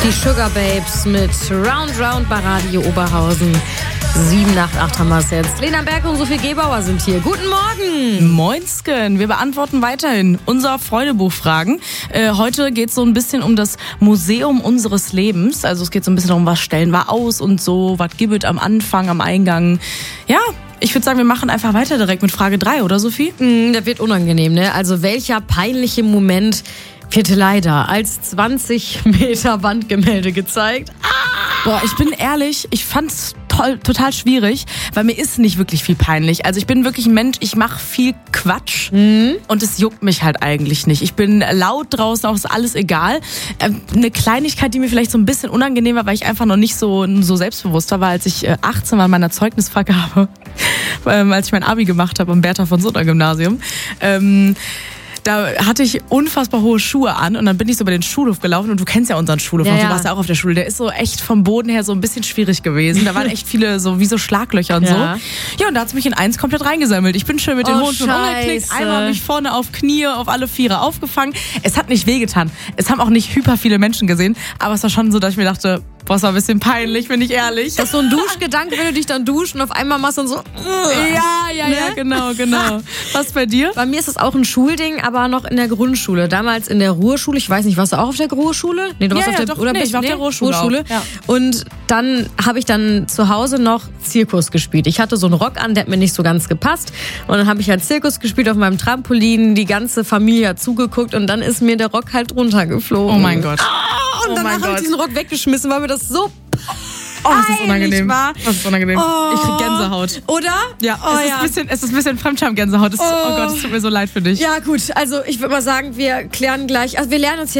Die Sugar Babes mit Round Round bei Radio Oberhausen. 7 nach 8 haben wir es jetzt. Lena Berg und Sophie Gebauer sind hier. Guten Morgen. Moinsken. Wir beantworten weiterhin unser Freudebuch-Fragen. Heute geht es so ein bisschen um das Museum unseres Lebens. Also es geht so ein bisschen darum, was stellen wir aus und so, was gibt es am Anfang, am Eingang. Ja, ich würde sagen, wir machen einfach weiter direkt mit Frage 3, oder Sophie? Das wird unangenehm, ne? Also welcher peinliche Moment wird leider als 20 Meter Wandgemälde gezeigt? Boah, ich bin ehrlich, ich fand's total schwierig, weil mir ist nicht wirklich viel peinlich. Also ich bin wirklich ein Mensch, ich mache viel Quatsch und es juckt mich halt eigentlich nicht. Ich bin laut draußen, auch ist alles egal. Eine Kleinigkeit, die mir vielleicht so ein bisschen unangenehm war, weil ich einfach noch nicht so selbstbewusst war, als ich 18 war in meiner Zeugnisvergabe, als ich mein Abi gemacht habe am Bertha von Sutter Gymnasium. Da hatte ich unfassbar hohe Schuhe an und dann bin ich so über den Schulhof gelaufen und du kennst ja unseren Schulhof, du warst ja auch auf der Schule, der ist so echt vom Boden her so ein bisschen schwierig gewesen. Da waren echt viele so wie so Schlaglöcher und so. Ja, und da hat's mich in eins komplett reingesammelt. Ich bin schön mit den Hohen schon umgeknickt, einmal mich vorne auf Knie, auf alle Viere aufgefangen. Es hat nicht wehgetan. Es haben auch nicht hyper viele Menschen gesehen, aber es war schon so, dass ich mir dachte, boah, es war ein bisschen peinlich, bin ich ehrlich. Das ist so ein Duschgedanke, wenn du dich dann duschst und auf einmal machst du dann so. Ja, genau. Was bei dir? Bei mir ist das auch ein Schulding, aber noch in der Grundschule. Damals in der Ruhrschule. Ich weiß nicht, warst du auch auf der Ruhrschule? Nee, du warst ich war auf der Ruhrschule. Ja. Und dann habe ich dann zu Hause noch Zirkus gespielt. Ich hatte so einen Rock an, der hat mir nicht so ganz gepasst. Und dann habe ich halt Zirkus gespielt auf meinem Trampolin. Die ganze Familie hat zugeguckt und dann ist mir der Rock halt runtergeflogen. Oh mein Gott. Und danach habe ich diesen Rock weggeschmissen, weil mir das so das ist unangenehm. Das ist unangenehm. Ich krieg Gänsehaut. Oder? Ja, es ist ein bisschen Fremdscham-Gänsehaut. Oh Gott, es tut mir so leid für dich. Ja gut, also ich würde mal sagen, wir klären gleich, also wir lernen uns